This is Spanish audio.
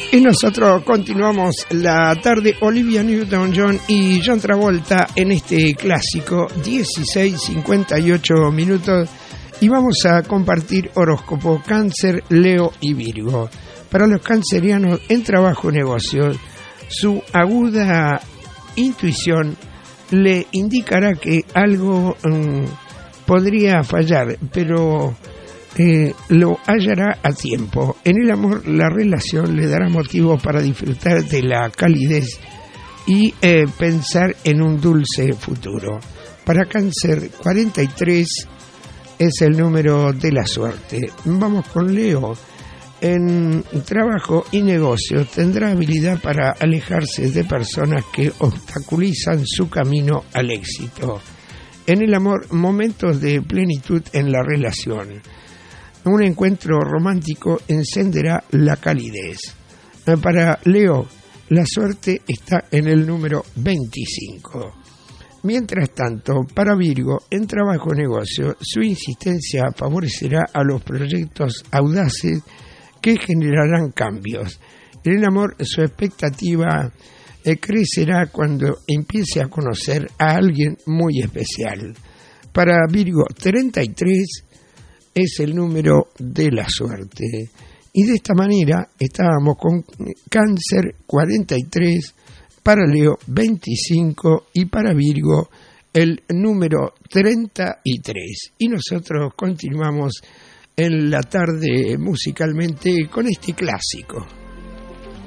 Y nosotros continuamos la tarde, Olivia Newton-John y John Travolta en este clásico, 16:58 minutos, y vamos a compartir horóscopo Cáncer, Leo y Virgo. Para los cancerianos en trabajo y negocios, su aguda intuición le indicará que algo podría fallar, pero lo hallará a tiempo. En el amor, la relación le dará motivo para disfrutar de la calidez y pensar en un dulce futuro. Para Cáncer, 43 es el número de la suerte. Vamos con Leo. En trabajo y negocios tendrá habilidad para alejarse de personas que obstaculizan su camino al éxito. En el amor, momentos de plenitud en la relación. Un encuentro romántico encenderá la calidez. Para Leo, la suerte está en el número 25. Mientras tanto, para Virgo, en trabajo y negocio, su insistencia favorecerá a los proyectos audaces que generarán cambios. En el amor, su expectativa crecerá cuando empiece a conocer a alguien muy especial. Para Virgo, 33 es el número de la suerte. Y de esta manera estábamos con Cáncer 43, para Leo 25 y para Virgo el número 33. Y nosotros continuamos en la tarde musicalmente con este clásico.